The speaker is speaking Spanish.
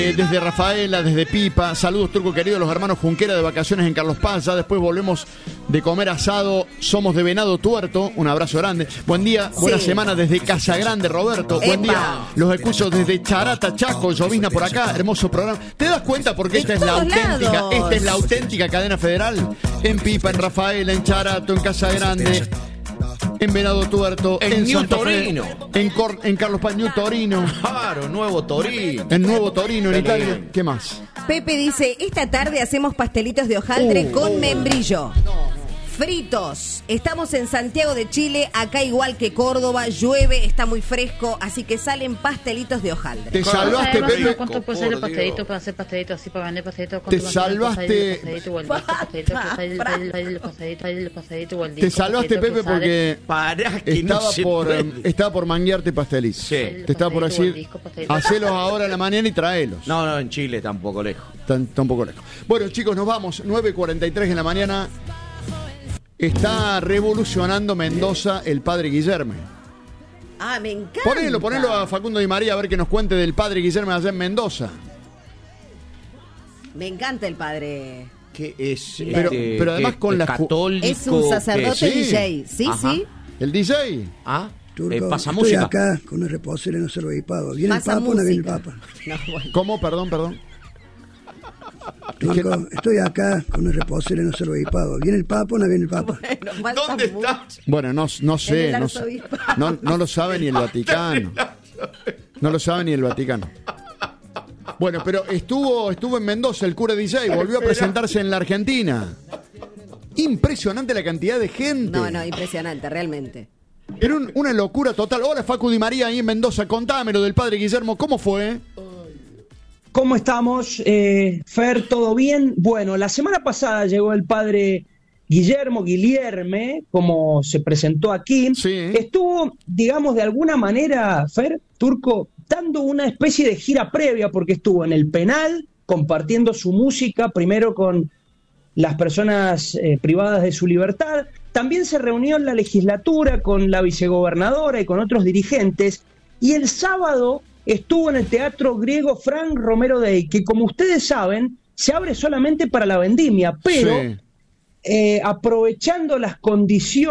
Desde Rafaela, desde Pipa, saludos Turco querido, los hermanos Junquera de vacaciones en Carlos Paz, ya después volvemos de comer asado, somos de Venado Tuerto, un abrazo grande, buen día, buena semana desde Casa Grande Roberto, buen día, los escucho desde Charata, Chaco, llovizna por acá, hermoso programa, ¿te das cuenta? Porque esta es la auténtica cadena federal, en Pipa, en Rafaela, en Charato, en Casa Grande, en Venado Tuerto, en Santa Fe, en Carlos Paz, New Torino. Claro, Nuevo Torino. En Nuevo Torino, en Italia. ¿Qué más? Pepe dice, esta tarde hacemos pastelitos de hojaldre con membrillo. Fritos. Estamos en Santiago de Chile, acá igual que Córdoba, llueve, está muy fresco, así que salen pastelitos de hojaldre. Te salvaste, Pepe. ¿Cuánto puede ser el pastelito para hacer pastelitos así, para vender pastelitos? Te salvaste. Te salvaste, Pepe, porque estaba por manguearte pastelitos. Sí. Te estaba por decir, hacelos ahora en la mañana y traelos. No, en Chile tampoco lejos. Tampoco lejos. Bueno, chicos, nos vamos. 9:43 en la mañana. Está revolucionando Mendoza el padre Guillermo. Ah, me encanta. Ponelo a Facundo Di María a ver que nos cuente del padre Guillermo allá en Mendoza. Me encanta el padre. ¿Qué es? Pero además con la católico. Es un sacerdote DJ. Sí, Ajá. sí. ¿El DJ? Turco, pasa estoy música. acá con el reposero en el arzobispado. ¿Viene Pasa el Papa o no viene el música. Papa? No, bueno. ¿Cómo? Perdón. Turco, estoy acá con el reposero en el arzobispado. ¿Viene el Papa o no viene el Papa? Bueno, ¿Dónde estás? Bueno, no sé. En el No arzobispado. lo sabe ni el Vaticano. No lo sabe ni el Vaticano. Bueno, pero estuvo en Mendoza el cura DJ, volvió a presentarse en la Argentina. Impresionante la cantidad de gente. No, impresionante, realmente. Era una locura total. Hola, Facu Di María, ahí en Mendoza. Contámelo del padre Guillermo. ¿Cómo fue? ¿Cómo estamos? Fer, ¿todo bien? Bueno, la semana pasada llegó el padre Guillerme, como se presentó aquí. Sí. Estuvo, digamos, de alguna manera, Fer, Turco, dando una especie de gira previa, porque estuvo en el penal, compartiendo su música, primero con las personas privadas de su libertad. También se reunió en la legislatura con la vicegobernadora y con otros dirigentes. Y el sábado estuvo en el Teatro Griego Frank Romero Day, que como ustedes saben, se abre solamente para la vendimia, pero Sí. aprovechando las condiciones